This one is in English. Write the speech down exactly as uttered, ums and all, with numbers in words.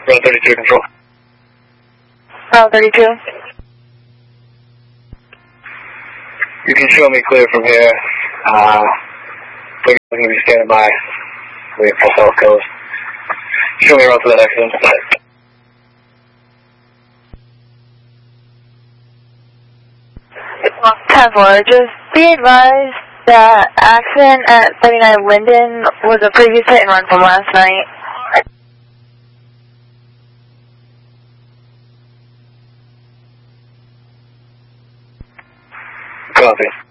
Route thirty-two control. Route thirty-two. You can show me clear from here. Uh, we're going to be standing by. Wait for South Coast. Show me around to that accident. ten four, just be advised that accident at thirty-nine Linden was a previous hit and run from last night. Copy.